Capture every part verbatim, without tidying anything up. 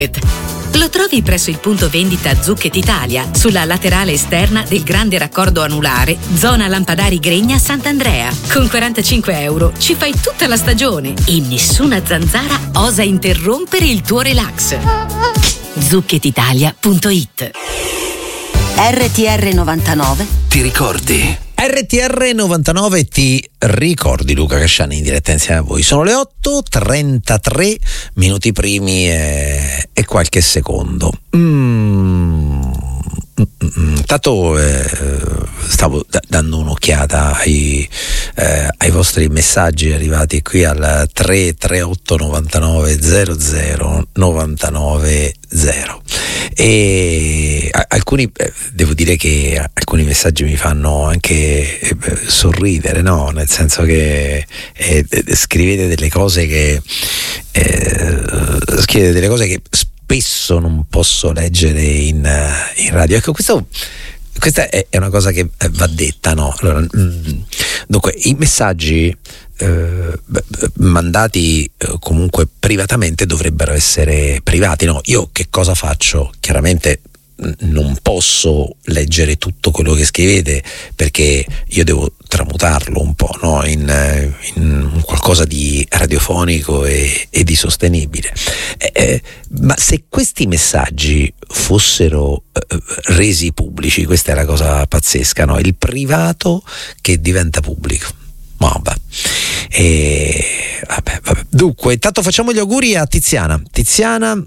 Lo trovi presso il punto vendita Zucchetti Italia, sulla laterale esterna del grande raccordo anulare, zona Lampadari Gregna Sant'Andrea. Con quarantacinque euro ci fai tutta la stagione e nessuna zanzara osa interrompere il tuo relax. zucchettitalia punto it. R T R novantanove Ti ricordi? R T R novantanove ti ricordi, Luca Casciani in diretta insieme a voi. Sono le otto e trentatré minuti primi e, e qualche secondo. Mm. Intanto eh, stavo d- dando un'occhiata ai, eh, ai vostri messaggi arrivati qui al tre tre otto novantanove zero zero novantanove zero e a- alcuni eh, devo dire che alcuni messaggi mi fanno anche eh, sorridere, no? Nel senso che eh, scrivete delle cose che eh, scrivete delle cose che spesso non posso leggere in, in radio. Ecco, questo, questa è, è una cosa che va detta, no? Allora, mh, dunque, i messaggi eh, mandati eh, comunque privatamente dovrebbero essere privati, no? Io che cosa faccio? Chiaramente non posso leggere tutto quello che scrivete perché io devo tramutarlo un po', no? in, in qualcosa di radiofonico e, e di sostenibile. Eh, eh, ma se questi messaggi fossero eh, resi pubblici, questa è la cosa pazzesca, no? Il privato che diventa pubblico. Vabbè. E, vabbè, vabbè. Dunque, intanto facciamo gli auguri a Tiziana. Tiziana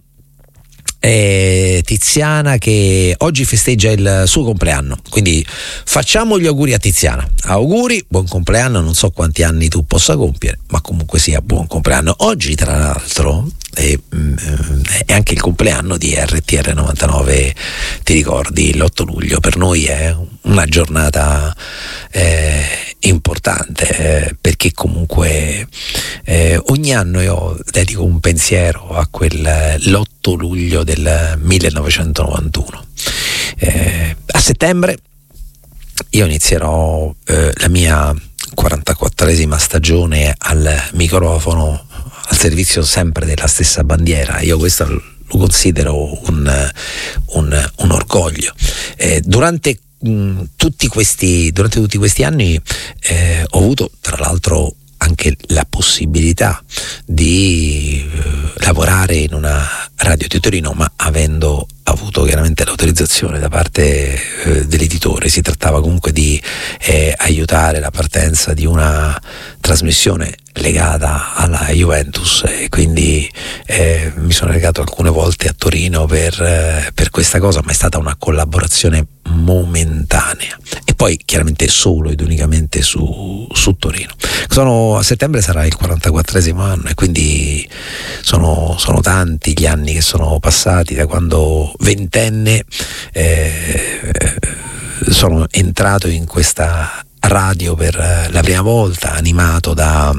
Eh, Tiziana che oggi festeggia il suo compleanno, quindi facciamo gli auguri a Tiziana. Auguri, buon compleanno, non so quanti anni tu possa compiere, ma comunque sia buon compleanno. Oggi tra l'altro è, è anche il compleanno di R T R novantanove, ti ricordi, l'otto luglio. Per noi è una giornata eh, importante eh, perché comunque eh, ogni anno io dedico un pensiero a quel l'otto luglio del millenovecentonovantuno. Eh, a settembre io inizierò eh, la mia quarantaquattresima stagione al microfono, al servizio sempre della stessa bandiera. Io questo lo considero un, un, un orgoglio. Eh, durante mh, tutti questi durante tutti questi anni eh, ho avuto tra l'altro anche la possibilità di eh, lavorare in una radio di Torino, ma avendo avuto chiaramente l'autorizzazione da parte eh, dell'editore. Si trattava comunque di eh, aiutare la partenza di una trasmissione legata alla Juventus e quindi eh, mi sono recato alcune volte a Torino per, eh, per questa cosa, ma è stata una collaborazione momentanea e poi chiaramente solo ed unicamente su, su Torino. Sono, a settembre sarà il quarantaquattresimo anno e quindi sono, sono tanti gli anni che sono passati da quando ventenne eh, sono entrato in questa radio per la prima volta, animato da,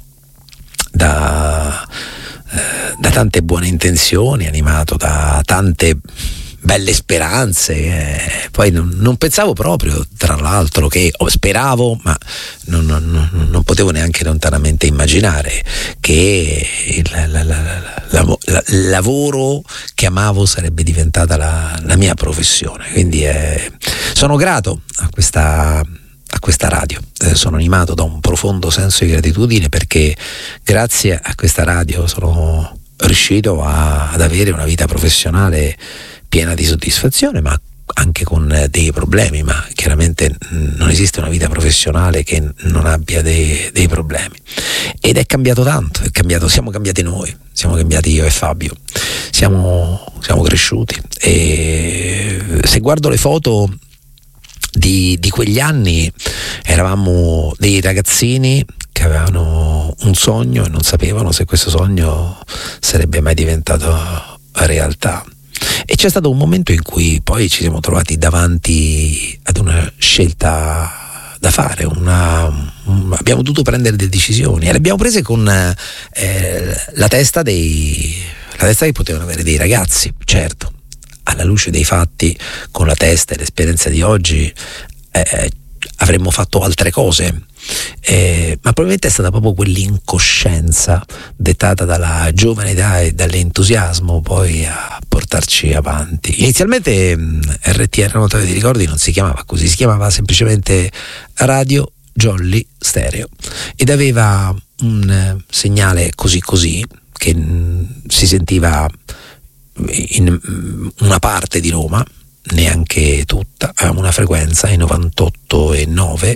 da, da tante buone intenzioni, animato da tante belle speranze. Eh, poi non, non pensavo proprio, tra l'altro, che oh, speravo, ma non, non, non potevo neanche lontanamente immaginare che il la, la, la, la, la, lavoro che amavo sarebbe diventata la, la mia professione. Quindi eh, sono grato a questa a questa radio, eh, sono animato da un profondo senso di gratitudine perché grazie a questa radio sono riuscito a, ad avere una vita professionale piena di soddisfazione, ma anche con dei problemi, ma chiaramente non esiste una vita professionale che non abbia dei, dei problemi. Ed è cambiato tanto, è cambiato, siamo cambiati noi, siamo cambiati io e Fabio, siamo, siamo cresciuti e se guardo le foto Di, di quegli anni eravamo dei ragazzini che avevano un sogno e non sapevano se questo sogno sarebbe mai diventato realtà. E c'è stato un momento in cui poi ci siamo trovati davanti ad una scelta da fare, una, un, abbiamo dovuto prendere delle decisioni e le abbiamo prese con eh, la testa dei la testa che potevano avere dei ragazzi, certo. Alla luce dei fatti, con la testa e l'esperienza di oggi, eh, avremmo fatto altre cose, eh, ma probabilmente è stata proprio quell'incoscienza dettata dalla giovane età e dall'entusiasmo poi a portarci avanti. Inizialmente mh, R T R novantadue ti ricordi non si chiamava così, si chiamava semplicemente Radio Jolly Stereo ed aveva un eh, segnale così così che mh, si sentiva in mh, una parte di Roma, neanche tutta, avevamo una frequenza ai novantotto e nove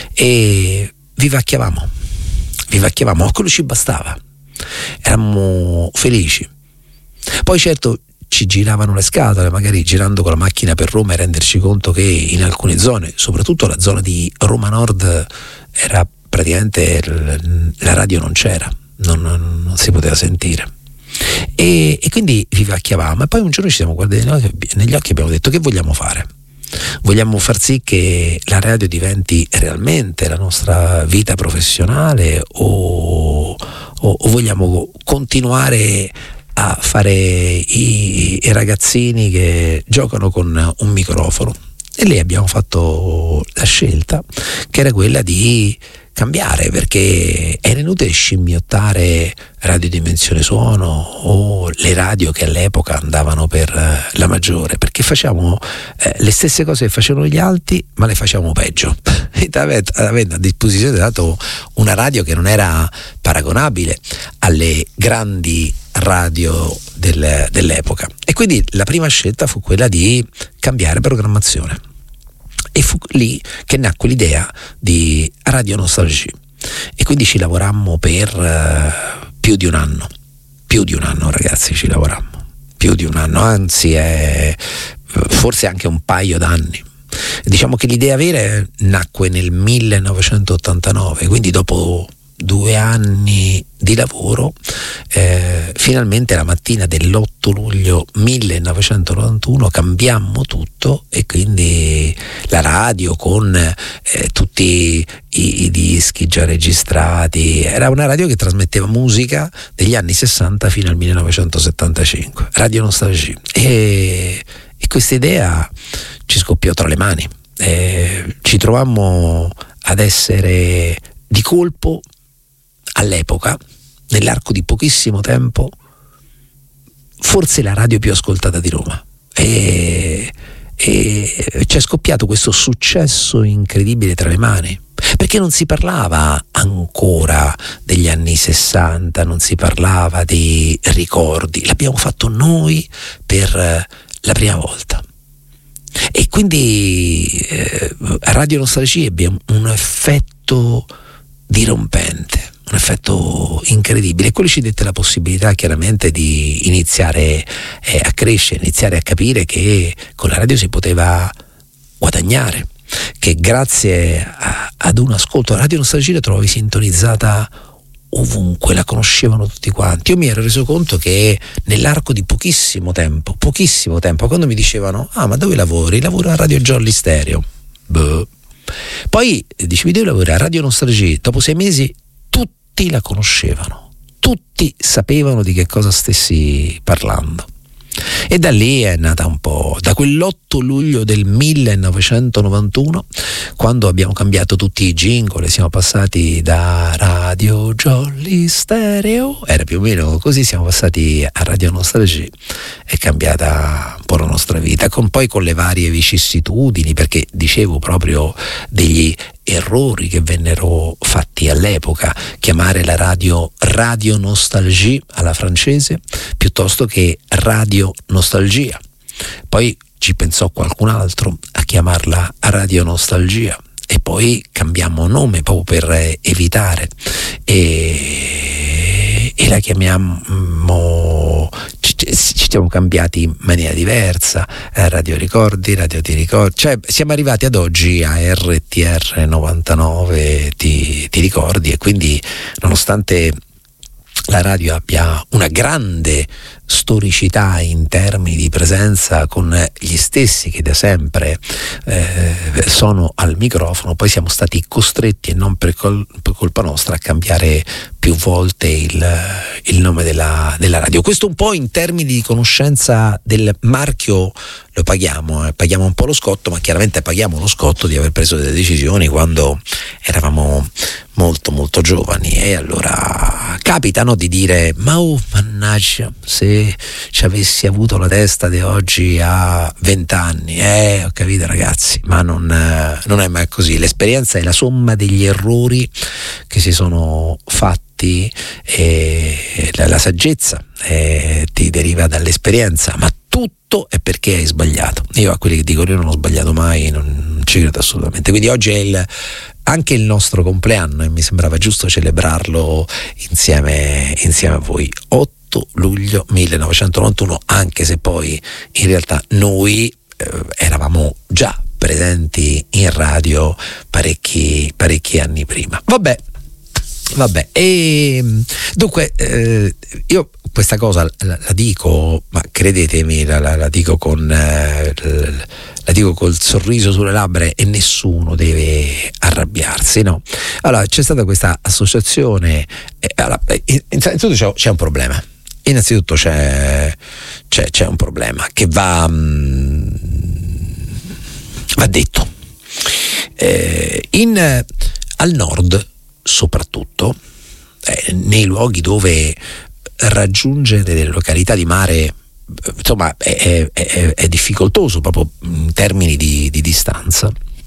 e vivacchiavamo vivacchiavamo, ma quello ci bastava, eravamo felici. Poi certo ci giravano le scatole, magari girando con la macchina per Roma e renderci conto che in alcune zone, soprattutto la zona di Roma Nord, era praticamente la radio non c'era, non, non, non si poteva sentire. E, e quindi vivacchiavamo e poi un giorno ci siamo guardati negli occhi e abbiamo detto: che vogliamo fare? Vogliamo far sì che la radio diventi realmente la nostra vita professionale o, o, o vogliamo continuare a fare i, i ragazzini che giocano con un microfono? E lì abbiamo fatto la scelta che era quella di cambiare, perché era inutile scimmiottare Radio Dimensione Suono o le radio che all'epoca andavano per la maggiore, perché facciamo eh, le stesse cose che facevano gli altri, ma le facciamo peggio. Avendo a disposizione dato una radio che non era paragonabile alle grandi radio del, dell'epoca, e quindi la prima scelta fu quella di cambiare programmazione. E fu lì che nacque l'idea di Radio Nostalgie e quindi ci lavorammo per uh, più di un anno più di un anno ragazzi, ci lavorammo più di un anno, anzi è forse anche un paio d'anni. Diciamo che l'idea vera nacque nel millenovecentottantanove, quindi dopo due anni di lavoro, eh, finalmente la mattina dell'otto luglio millenovecentonovantuno cambiammo tutto e quindi la radio con eh, tutti i, i dischi già registrati, era una radio che trasmetteva musica degli anni sessanta fino al millenovecentosettantacinque, Radio Nostalgie, e, e questa idea ci scoppiò tra le mani, eh, ci trovammo ad essere di colpo all'epoca, nell'arco di pochissimo tempo, forse la radio più ascoltata di Roma, e, e ci è scoppiato questo successo incredibile tra le mani, perché non si parlava ancora degli anni sessanta, non si parlava dei ricordi, l'abbiamo fatto noi per la prima volta. E quindi eh, Radio Nostalgie ebbe un effetto dirompente, un effetto incredibile, e quello ci dette la possibilità chiaramente di iniziare eh, a crescere, iniziare a capire che con la radio si poteva guadagnare, che grazie a, ad un ascolto Radio Nostalgie la trovavi sintonizzata ovunque, la conoscevano tutti quanti. Io mi ero reso conto che nell'arco di pochissimo tempo, pochissimo tempo, quando mi dicevano: ah, ma dove lavori? Lavoro a Radio Jolly Stereo. Beh. Poi dicevi: devi lavorare a Radio Nostalgie. Dopo sei mesi tutti la conoscevano, tutti sapevano di che cosa stessi parlando. E da lì è nata un po', da quell'otto luglio del millenovecentonovantuno, quando abbiamo cambiato tutti i jingle, siamo passati da Radio Jolly Stereo, era più o meno così, siamo passati a Radio Nostalgie, è cambiata un po' la nostra vita, con poi con le varie vicissitudini, perché dicevo proprio degli errori che vennero fatti all'epoca, chiamare la radio Radio Nostalgie alla francese piuttosto che Radio Nostalgia. Poi ci pensò qualcun altro a chiamarla Radio Nostalgia e poi cambiammo nome proprio per evitare, e, e la chiamiamo, ci, ci siamo cambiati in maniera diversa, eh, Radio Ricordi, Radio Ti Ricordi, cioè siamo arrivati ad oggi a R T R novantanove ti, ti ricordi, e quindi nonostante la radio abbia una grande storicità in termini di presenza con gli stessi che da sempre eh, sono al microfono, poi siamo stati costretti, e non per, col, per colpa nostra, a cambiare più volte il, il nome della, della radio. Questo un po' in termini di conoscenza del marchio lo paghiamo, eh, paghiamo un po' lo scotto, ma chiaramente paghiamo lo scotto di aver preso delle decisioni quando eravamo molto molto giovani, e allora capitano di dire: ma oh, mannaggia, se ci avessi avuto la testa di oggi a vent'anni, eh ho capito ragazzi, ma non, eh, non è mai così. L'esperienza è la somma degli errori che si sono fatti, e la, la saggezza eh, ti deriva dall'esperienza, ma tutto è perché hai sbagliato. Io a quelli che dicono io non ho sbagliato mai non ci credo assolutamente. Quindi oggi è il, anche il nostro compleanno, e mi sembrava giusto celebrarlo insieme, insieme a voi. otto luglio millenovecentonovantuno, anche se poi in realtà noi eh, eravamo già presenti in radio parecchi, parecchi anni prima. Vabbè, vabbè. E dunque eh, io questa cosa la, la dico, ma credetemi, la, la, la dico con eh, la dico col sorriso sulle labbra, e nessuno deve arrabbiarsi, no? Allora, c'è stata questa associazione, eh, allora, innanzitutto c'è, c'è un problema. Innanzitutto c'è, c'è, c'è un problema che va, mh, va detto. Eh, in, al nord, soprattutto, eh, nei luoghi dove raggiungere delle località di mare, insomma, è, è, è difficoltoso proprio in termini di, di distanza,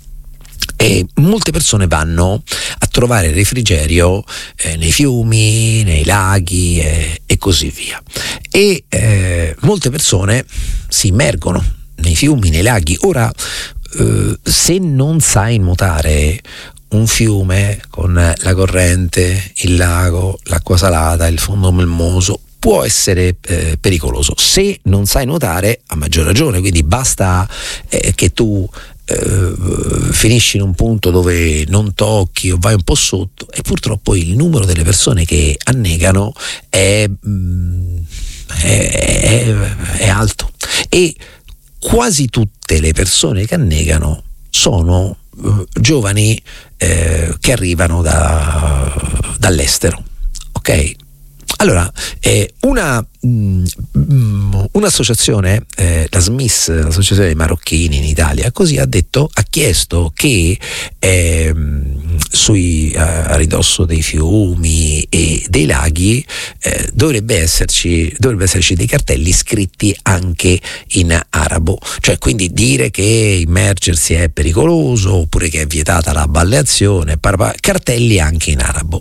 e molte persone vanno a trovare refrigerio eh, nei fiumi, nei laghi eh, e così via, e eh, molte persone si immergono nei fiumi, nei laghi. Ora, eh, se non sai nuotare, un fiume con la corrente, il lago, l'acqua salata, il fondo melmoso può essere eh, pericoloso. Se non sai nuotare, a maggior ragione, quindi basta eh, che tu eh, finisci in un punto dove non tocchi o vai un po' sotto, e purtroppo il numero delle persone che annegano è, mh, è, è, è alto, e quasi tutte le persone che annegano sono uh, giovani eh, che arrivano da, dall'estero, ok? Allora, eh, una, mh, un'associazione, eh, la S M I S, l'associazione dei marocchini in Italia, così ha detto, ha chiesto che eh, sui a ridosso dei fiumi e dei laghi eh, dovrebbe esserci dovrebbe esserci dei cartelli scritti anche in arabo, cioè quindi dire che immergersi è pericoloso, oppure che è vietata la balneazione, cartelli anche in arabo.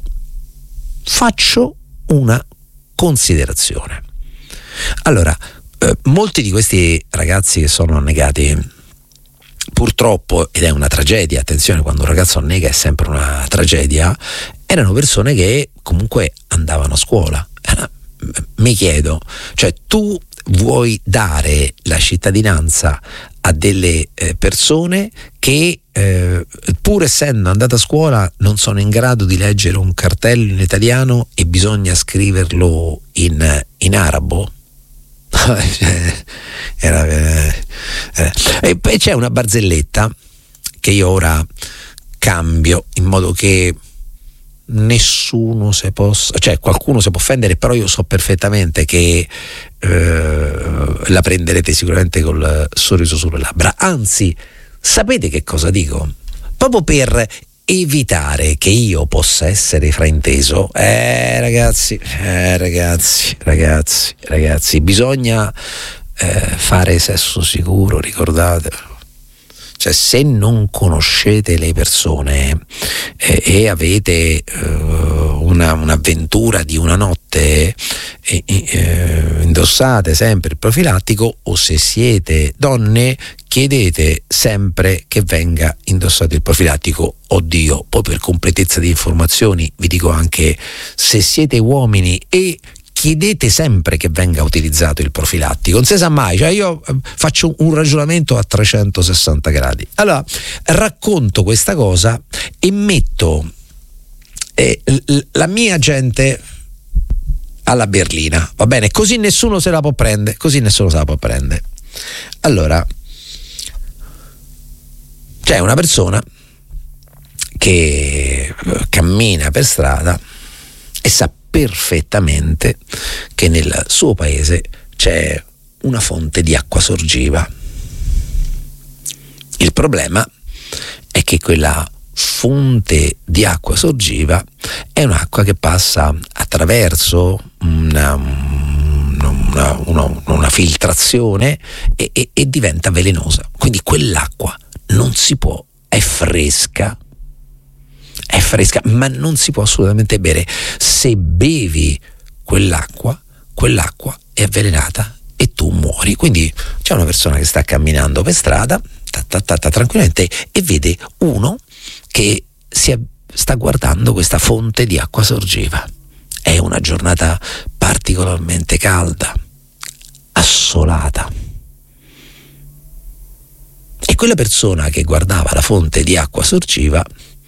Faccio una considerazione. Allora, eh, molti di questi ragazzi che sono annegati, purtroppo, ed è una tragedia, attenzione, quando un ragazzo annega è sempre una tragedia, erano persone che comunque andavano a scuola. Eh, mi chiedo, cioè tu vuoi dare la cittadinanza a delle eh, persone che eh, pur essendo andate a scuola non sono in grado di leggere un cartello in italiano e bisogna scriverlo in, in arabo? Era, eh, eh. E poi c'è una barzelletta che io ora cambio in modo che nessuno si possa, cioè qualcuno si può offendere, però io so perfettamente che eh, la prenderete sicuramente col sorriso sulle labbra. Anzi, sapete che cosa dico? Proprio per evitare che io possa essere frainteso, eh ragazzi, eh ragazzi, ragazzi, ragazzi, bisogna eh, fare sesso sicuro, ricordatelo. Cioè, se non conoscete le persone eh, e avete eh, una, un'avventura di una notte, eh, eh, indossate sempre il profilattico, o se siete donne chiedete sempre che venga indossato il profilattico. Oddio, poi per completezza di informazioni vi dico anche, se siete uomini e chiedete sempre che venga utilizzato il profilattico, non si sa mai, cioè io faccio un ragionamento a trecentosessanta gradi. Allora, racconto questa cosa e metto eh, la mia gente alla berlina, va bene? Così nessuno se la può prendere, così nessuno se la può prendere. Allora, c'è una persona che cammina per strada e sa perfettamente che nel suo paese c'è una fonte di acqua sorgiva. Il problema è che quella fonte di acqua sorgiva è un'acqua che passa attraverso una, una, una, una filtrazione e, e, e diventa velenosa. Quindi quell'acqua non si può, è fresca, è fresca, ma non si può assolutamente bere. Se bevi quell'acqua, quell'acqua è avvelenata e tu muori. Quindi c'è una persona che sta camminando per strada ta, ta, ta, ta, tranquillamente e vede uno che si è, sta guardando questa fonte di acqua sorgiva. È una giornata particolarmente calda, assolata, e quella persona che guardava la fonte di acqua sorgiva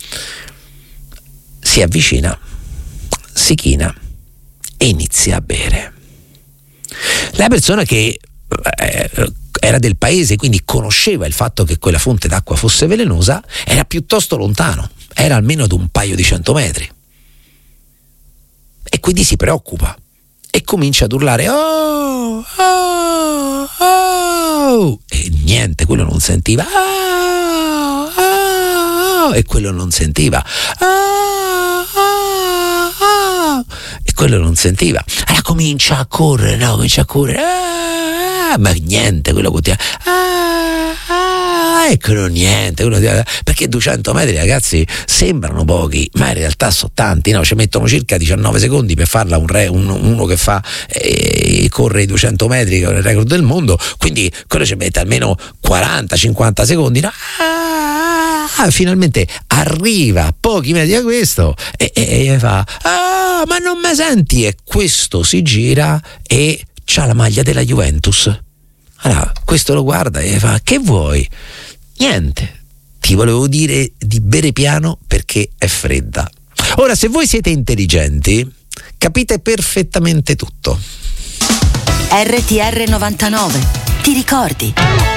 si avvicina, si china e inizia a bere. La persona che eh, era del paese, quindi conosceva il fatto che quella fonte d'acqua fosse velenosa, era piuttosto lontano, era almeno ad un paio di cento metri, e quindi si preoccupa e comincia ad urlare oh, oh, oh, e niente, quello non sentiva oh, oh, e quello non sentiva oh, oh, oh, e quello non sentiva. Allora comincia a correre, no, comincia a correre ah, ma niente, quello continua ah, ah, e quello niente, quello, perché duecento metri, ragazzi, sembrano pochi, ma in realtà sono tanti, no? Ci mettono circa diciannove secondi per farla un re, un, uno che fa eh, corre i duecento metri, che è il record del mondo, quindi quello ci mette almeno quaranta cinquanta secondi, no? Ah, finalmente arriva a pochi metri da questo e, e, e fa ah, ma non mi senti? E questo si gira e c'ha la maglia della Juventus. Allora questo lo guarda e fa che vuoi? Niente, ti volevo dire di bere piano perché è fredda. Ora, se voi siete intelligenti, capite perfettamente tutto. R T R novantanove, ti ricordi?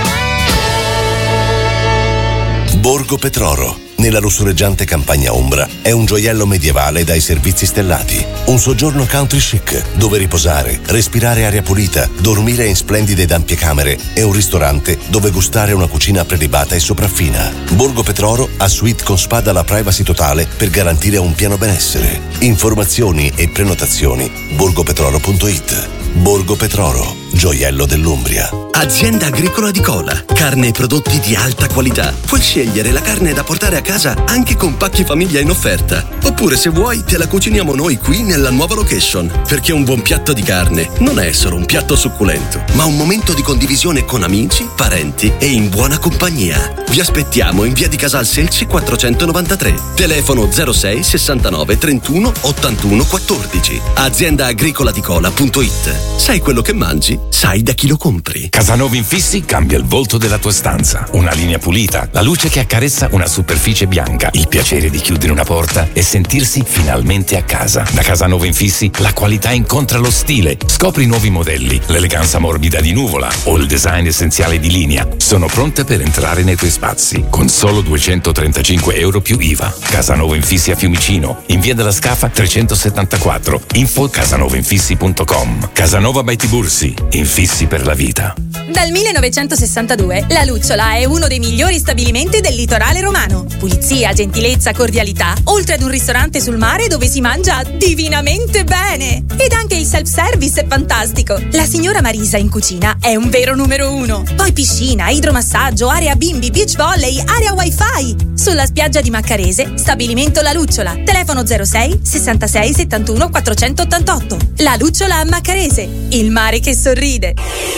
Borgo Petroro, nella lussureggiante campagna ombra, è un gioiello medievale dai servizi stellati. Un soggiorno country chic, dove riposare, respirare aria pulita, dormire in splendide ed ampie camere e un ristorante dove gustare una cucina prelibata e sopraffina. Borgo Petroro ha suite con spa dalla privacy totale per garantire un pieno benessere. Informazioni e prenotazioni borgopetroro punto it. Borgo Petroro, gioiello dell'Umbria. Azienda agricola di Cola, carne e prodotti di alta qualità. Puoi scegliere la carne da portare a casa anche con pacchi famiglia in offerta. Oppure, se vuoi, te la cuciniamo noi qui nella nuova location. Perché un buon piatto di carne non è solo un piatto succulento, ma un momento di condivisione con amici, parenti e in buona compagnia. Vi aspettiamo in via di Casal Selce quattrocentonovantatré. Telefono zero sei sessantanove trentuno ottantuno quattordici. azienda agricola di cola punto it. Sai quello che mangi? Sai da chi lo compri. Casanova Infissi cambia il volto della tua stanza. Una linea pulita, la luce che accarezza una superficie bianca, il piacere di chiudere una porta e sentirsi finalmente a casa. Da Casanova Infissi la qualità incontra lo stile. Scopri nuovi modelli, l'eleganza morbida di Nuvola o il design essenziale di Linea. Sono pronte per entrare nei tuoi spazi con solo duecentotrentacinque euro più I V A. Casanova Infissi a Fiumicino, in via della Scafa trecentosettantaquattro. Info casanova infissi punto com. Casanova by Tibursi, infissi per la vita. Dal millenovecentosessantadue La Lucciola è uno dei migliori stabilimenti del litorale romano. Pulizia, gentilezza, cordialità, oltre ad un ristorante sul mare dove si mangia divinamente bene. Ed anche il self-service è fantastico. La signora Marisa in cucina è un vero numero uno. Poi piscina, idromassaggio, area bimbi, beach volley, area wifi. Sulla spiaggia di Maccarese, stabilimento La Lucciola. Telefono zero sei sessantasei settantuno quattrocentottantotto. La Lucciola a Maccarese, il mare che sorride.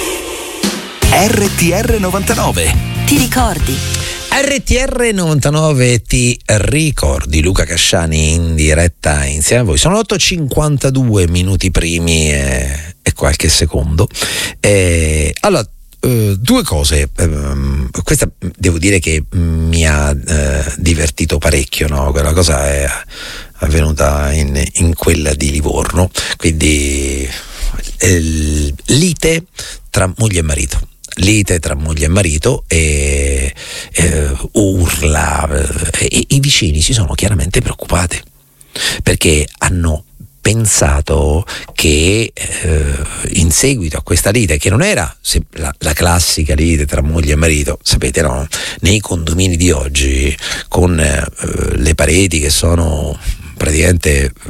R T R novantanove. Ti ricordi? R T R novantanove, ti ricordi? Luca Casciani in diretta insieme a voi. Sono otto e cinquantadue minuti primi e, e qualche secondo. E, allora, Uh, due cose. Uh, questa devo dire che mi ha uh, divertito parecchio, no? Quella cosa è avvenuta in, in quella di Livorno, quindi eh, lite tra moglie e marito. Lite tra moglie e marito e eh, urla e, e i vicini si sono chiaramente preoccupati perché hanno pensato che eh, in seguito a questa lite, che non era se, la, la classica lite tra moglie e marito, sapete, no? Nei condomini di oggi con eh, le pareti che sono praticamente eh,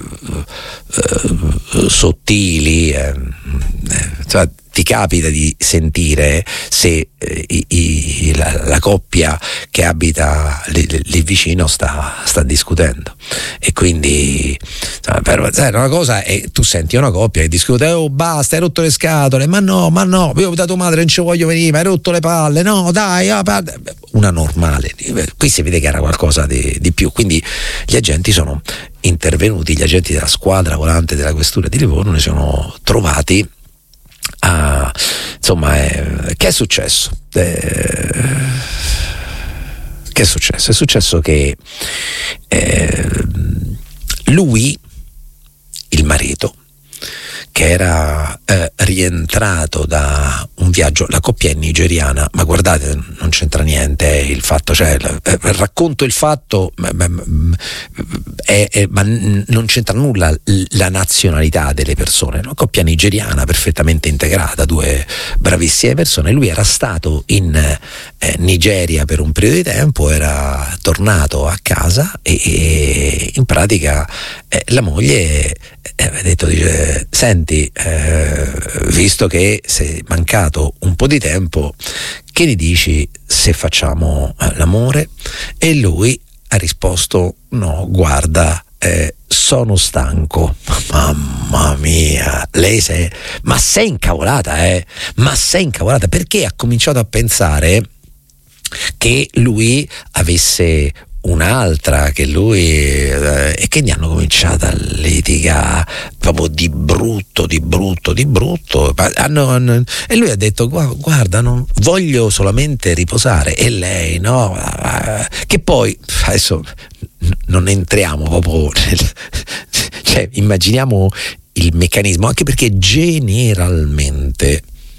eh, sottili, eh, eh, cioè, ti capita di sentire se eh, i, i, la, la coppia che abita lì, lì vicino sta, sta discutendo, e quindi per, sai, una cosa è tu senti una coppia che discute, oh basta, hai rotto le scatole, ma no, ma no, io da tua madre non ci voglio venire, ma hai rotto le palle, no dai, ah, una normale. Qui si vede che era qualcosa di, di più, quindi gli agenti sono intervenuti, gli agenti della squadra volante della questura di Livorno ne sono trovati. Ah, insomma, eh, che è successo? Eh, che è successo? È successo che eh, lui, il marito, che era eh, rientrato da un viaggio, la coppia è nigeriana, ma guardate, non c'entra niente il fatto, cioè eh, racconto il fatto, è, è, ma non c'entra nulla la nazionalità delle persone, una coppia nigeriana perfettamente integrata, due bravissime persone. Lui era stato in eh, Nigeria per un periodo di tempo, era tornato a casa e, e in pratica eh, la moglie eh, ha detto, dice, senti, eh, visto che sei mancato un po' di tempo, che ne dici se facciamo eh, l'amore? E lui ha risposto, no, guarda, eh, sono stanco. Mamma mia, lei sei, ma sei incavolata, eh? Ma sei incavolata, perché ha cominciato a pensare che lui avesse un'altra, che lui eh, e che ne hanno cominciato a litigare proprio di brutto, di brutto, di brutto. Hanno, hanno, e lui ha detto, guarda, non voglio solamente riposare, e lei no, che poi adesso non entriamo proprio nel, cioè immaginiamo il meccanismo, anche perché generalmente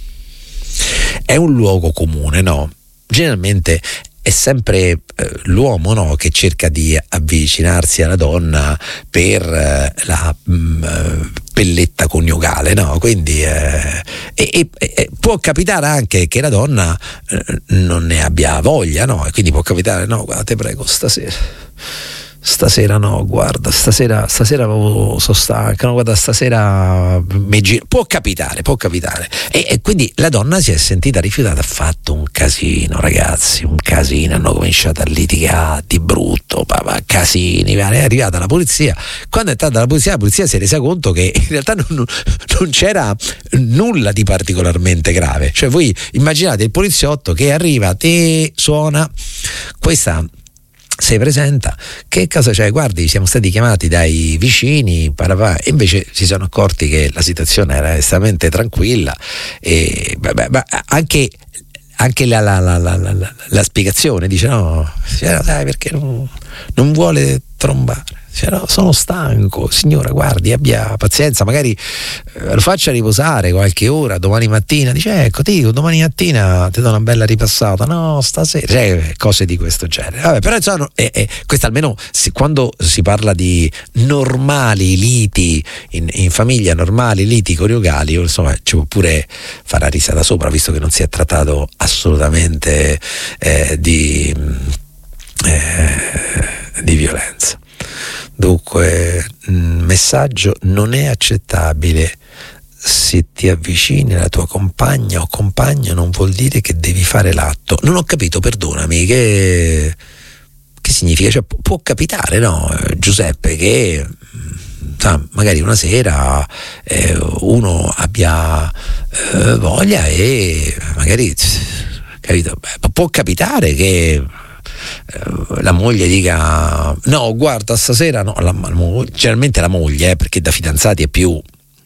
è un luogo comune, no? Generalmente è sempre eh, l'uomo, no, che cerca di avvicinarsi alla donna per eh, la mh, pelletta coniugale, no? Quindi eh, e, e, e può capitare anche che la donna eh, non ne abbia voglia, no? E quindi può capitare, no, guarda, te prego, stasera Stasera no, guarda, stasera stasera sono stanca, no, guarda, stasera mi giro. Può capitare, può capitare. E, e quindi la donna si è sentita rifiutata, ha fatto un casino, ragazzi, un casino, hanno cominciato a litigare di brutto, papà, casini, è arrivata la polizia. Quando è entrata la polizia, la polizia si è resa conto che in realtà non, non c'era nulla di particolarmente grave. Cioè voi immaginate il poliziotto che arriva, ti suona, questa si presenta, che cosa c'è? Guardi, siamo stati chiamati dai vicini, parapà, e invece si sono accorti che la situazione era estremamente tranquilla e beh, beh, beh, anche, anche la, la, la, la, la, la spiegazione dice no, dai, perché non, non vuole trombare. Cioè, no, sono stanco, signora, guardi, abbia pazienza, magari eh, lo faccia riposare qualche ora, domani mattina dice, ecco, ti dico, domani mattina ti do una bella ripassata, no, stasera, cioè, cose di questo genere. Vabbè, però insomma, eh, eh, questo almeno si, quando si parla di normali liti in, in famiglia, normali liti coniugali, insomma, ci può pure fare la risata sopra, visto che non si è trattato assolutamente eh, di, eh, di violenza. Dunque, messaggio: non è accettabile se ti avvicini alla tua compagna o compagno, non vuol dire che devi fare l'atto. Non ho capito, perdonami, che, che significa? Cioè, può capitare, no, Giuseppe, che sa, magari una sera eh, uno abbia eh, voglia e magari, capito? Beh, può capitare che la moglie dica no, guarda, stasera no, la, la, generalmente la moglie, eh, perché da fidanzati è più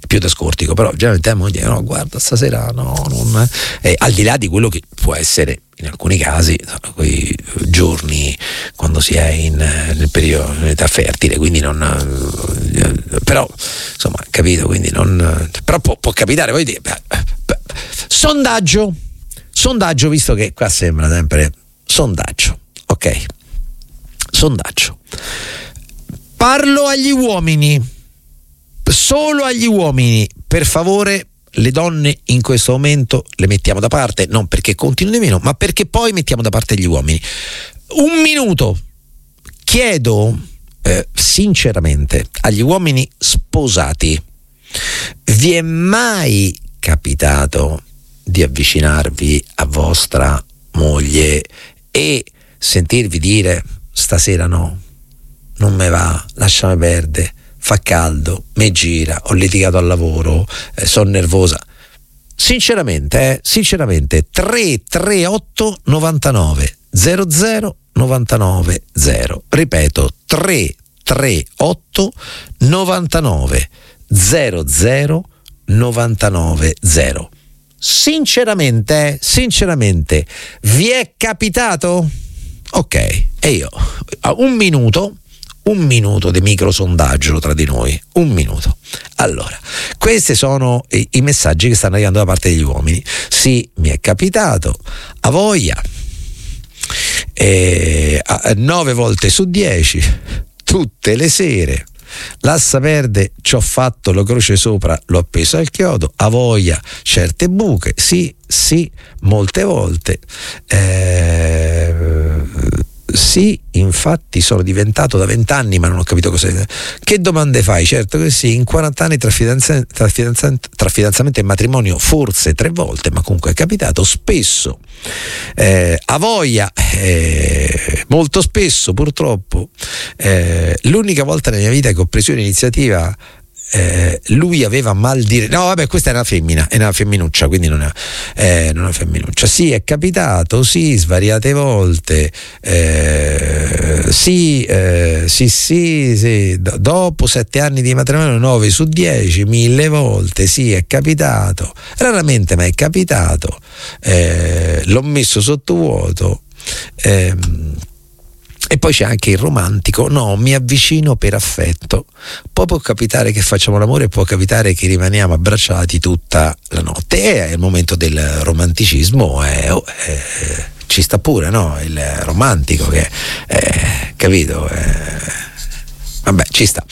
più da scortico, però generalmente la moglie no, guarda stasera no, non eh, al di là di quello che può essere in alcuni casi quei giorni quando si è in, nel periodo in età fertile, quindi non eh, però insomma capito, quindi non però può, può capitare. Poi dire, beh, beh, sondaggio sondaggio visto che qua sembra sempre sondaggio, ok, sondaggio, parlo agli uomini, solo agli uomini, per favore. Le donne in questo momento le mettiamo da parte, non perché continuino di meno, ma perché poi mettiamo da parte gli uomini. Un minuto. Chiedo eh, sinceramente agli uomini sposati, vi è mai capitato di avvicinarvi a vostra moglie e sentirvi dire stasera no, non me va, lasciami perdere, fa caldo, me gira, ho litigato al lavoro, eh, sono nervosa? Sinceramente, eh, sinceramente, tre tre otto novantanove zero zero novantanove zero. Ripeto, tre tre otto novantanove zero zero novantanove zero. Sinceramente, eh, sinceramente, vi è capitato? Ok, e io un minuto. Un minuto di microsondaggio tra di noi, un minuto. Allora, questi sono i, i messaggi che stanno arrivando da parte degli uomini. Sì, mi è capitato, a voglia, e, a, nove volte su dieci, tutte le sere. Lascia perde, ci ho fatto la croce sopra, l'ho appeso al chiodo, a voglia, certe buche, sì, sì, molte volte. Eh, Sì, infatti sono diventato da vent'anni, ma non ho capito cosa. Che domande fai? Certo che sì, in quaranta anni tra, fidanza, tra, fidanza, tra fidanzamento e matrimonio forse tre volte, ma comunque è capitato spesso. Eh, a voglia, eh, molto spesso purtroppo. Eh, l'unica volta nella mia vita che ho preso l'iniziativa. Eh, lui aveva mal di no vabbè questa è una femmina, è una femminuccia, quindi non è, eh, non è una femminuccia. Sì, è capitato, sì, svariate volte, eh, sì, eh, sì sì sì D- dopo sette anni di matrimonio nove su dieci, mille volte, sì, è capitato, raramente ma è capitato, eh, l'ho messo sotto vuoto. ehm E poi c'è anche il romantico, no, mi avvicino per affetto. Poi può capitare che facciamo l'amore, può capitare che rimaniamo abbracciati tutta la notte. E è il momento del romanticismo, è, è, ci sta pure, no? Il romantico che è, capito? È, vabbè, ci sta.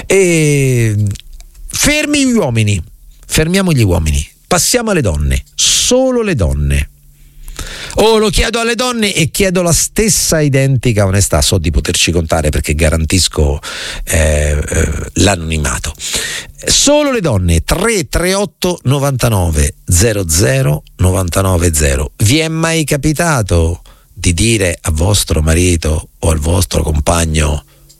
E fermi gli uomini, fermiamo gli uomini, passiamo alle donne, solo le donne. Oh, lo chiedo alle donne e chiedo la stessa identica onestà, so di poterci contare perché garantisco eh, eh, l'anonimato. Solo le donne, tre tre otto novantanove zero zero novantanove zero. Vi è mai capitato di dire a vostro marito o al vostro compagno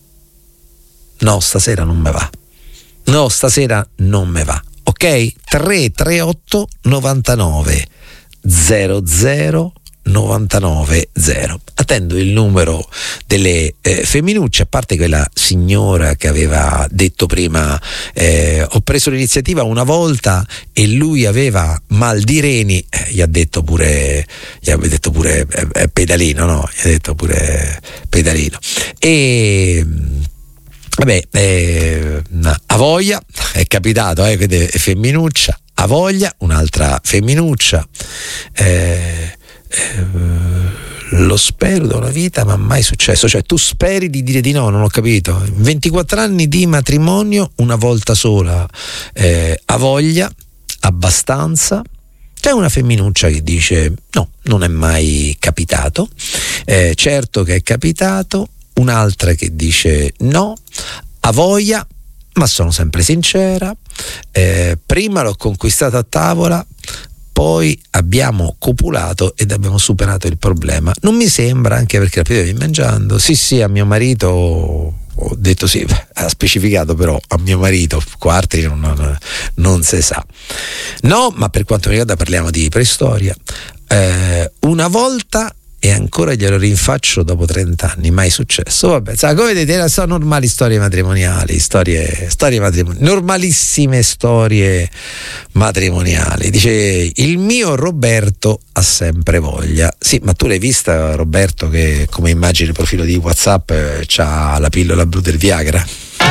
no, stasera non me va, no, stasera non me va, ok? tre tre otto novantanove zero zero novantanove zero. Attendo il numero delle eh, femminucce, a parte quella signora che aveva detto prima eh, ho preso l'iniziativa una volta e lui aveva mal di reni, eh, gli ha detto pure gli ha detto pure eh, eh, pedalino, no? Gli ha detto pure pedalino. E vabbè, eh, a voglia è capitato, eh, quindi è femminuccia. A voglia, un'altra femminuccia, eh, eh, lo spero da una vita ma mai successo. Cioè tu speri di dire di no, non ho capito. ventiquattro anni di matrimonio, una volta sola, eh, a voglia, abbastanza. C'è una femminuccia che dice no, non è mai capitato, eh, certo che è capitato. Un'altra che dice no, a voglia, ma sono sempre sincera, eh, prima l'ho conquistata a tavola, poi abbiamo copulato ed abbiamo superato il problema. Non mi sembra, anche perché la vedevi mangiando. Sì sì, a mio marito ho detto sì, ha specificato però a mio marito, quarti non, non, non si sa. No, ma per quanto mi riguarda parliamo di preistoria. Eh, una volta e ancora glielo rinfaccio dopo trenta anni, mai successo. Vabbè, sa, come vedete, sono normali storie matrimoniali, storie, storie matrimoniali, normalissime storie matrimoniali. Dice: il mio Roberto ha sempre voglia. Sì, ma tu l'hai vista, Roberto, che come immagini il profilo di WhatsApp eh, c'ha la pillola blu del Viagra?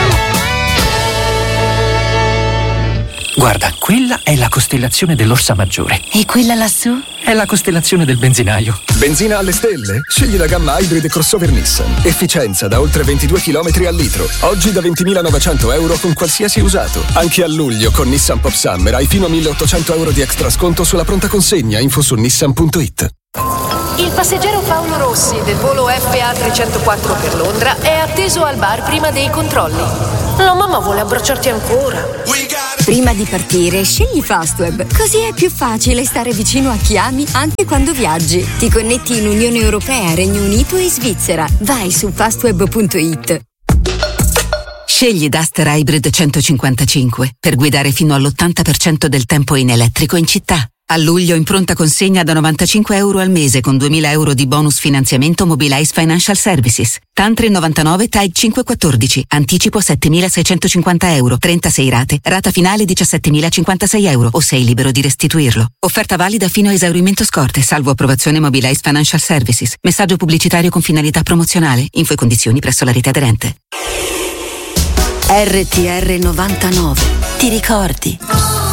Guarda, quella è la costellazione dell'Orsa Maggiore. E quella lassù? È la costellazione del benzinaio. Benzina alle stelle? Scegli la gamma Hybrid crossover Nissan. Efficienza da oltre ventidue chilometri al litro. Oggi da ventimilanovecento euro con qualsiasi usato. Anche a luglio con Nissan Pop Summer hai fino a milleottocento euro di extra sconto sulla pronta consegna. Info su nissan punto it. Il passeggero Paolo Rossi del volo F A trecentoquattro per Londra è atteso al bar prima dei controlli. La mamma vuole abbracciarti ancora. Prima di partire, scegli Fastweb, così è più facile stare vicino a chi ami anche quando viaggi. Ti connetti in Unione Europea, Regno Unito e Svizzera. Vai su fastweb punto it. Scegli Duster Hybrid centocinquantacinque per guidare fino all'ottanta per cento del tempo in elettrico in città. A luglio in pronta consegna da novantacinque euro al mese con duemila euro di bonus finanziamento Mobilize Financial Services. Tantri novantanove T A I cinquecentoquattordici. Anticipo settemilaseicentocinquanta euro. trentasei rate. Rata finale diciassettemilacinquantasei euro o sei libero di restituirlo. Offerta valida fino a esaurimento scorte, salvo approvazione Mobilize Financial Services. Messaggio pubblicitario con finalità promozionale. Info e condizioni presso la rete aderente. R T R novantanove. Ti ricordi?